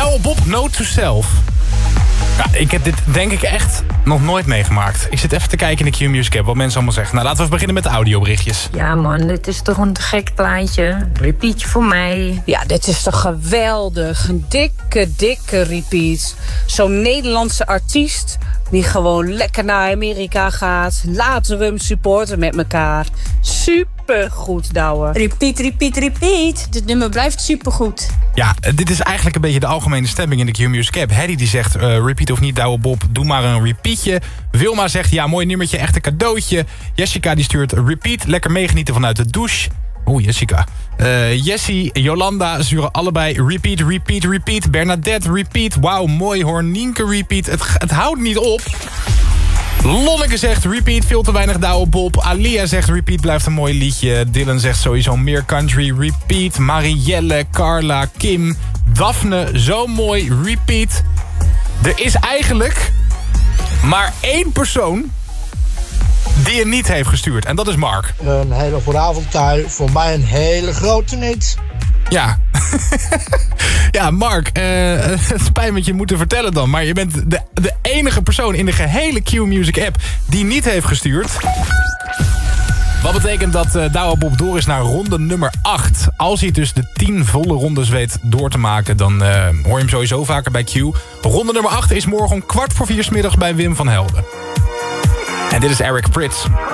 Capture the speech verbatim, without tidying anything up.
Douwe Bob, Note to Self. Ja, ik heb dit denk ik echt nog nooit meegemaakt. Ik zit even te kijken in de Q-Music app wat mensen allemaal zeggen. Nou, laten we beginnen met de audioberichtjes. Ja man, dit is toch een gek plaatje. Repeatje voor mij. Ja, dit is toch geweldig. Een dikke, dikke repeat. Zo'n Nederlandse artiest die gewoon lekker naar Amerika gaat. Laten we hem supporten met elkaar. Supergoed, Douwe. Repeat, repeat, repeat. Dit nummer blijft supergoed. Ja, dit is eigenlijk een beetje de algemene stemming in de Q-Music app. Harry die zegt, uh, repeat of niet, Douwe Bob, doe maar een repeatje. Wilma zegt, ja, mooi nummertje, echt een cadeautje. Jessica die stuurt repeat, lekker meegenieten vanuit de douche. Oeh, Jessica. Uh, Jessie, Jolanda sturen allebei repeat, repeat, repeat. Bernadette, repeat. Wauw, mooi hoor. Nienke, repeat. Het, het houdt niet op. Lonneke zegt repeat, veel te weinig Douwe Bob. Alia zegt repeat, blijft een mooi liedje. Dylan zegt sowieso meer country, repeat. Marielle, Carla, Kim, Daphne, zo mooi, repeat. Er is eigenlijk maar één persoon die het niet heeft gestuurd. En dat is Mark. Een hele goede avond, Kai. Voor mij een hele grote niet. Ja. Ja, Mark, uh, het spijt me je moeten vertellen dan. Maar je bent de, de enige persoon in de gehele Q-Music app die niet heeft gestuurd. Wat betekent dat uh, Douwe Bob door is naar ronde nummer acht. Als hij dus de tien volle rondes weet door te maken, dan uh, hoor je hem sowieso vaker bij Q. Ronde nummer acht is morgen om kwart voor vier 's middags bij Wim van Helden. En dit is Eric Prydz.